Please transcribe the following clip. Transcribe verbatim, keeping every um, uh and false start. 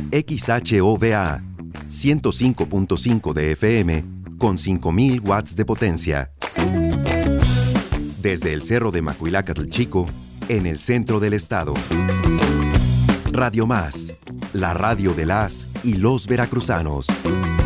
X H O V A, ciento cinco punto cinco de F M, con cinco mil watts de potencia. Desde el Cerro de Macuilácatl Chico, en el centro del estado. Radio Más, la radio de las y los veracruzanos.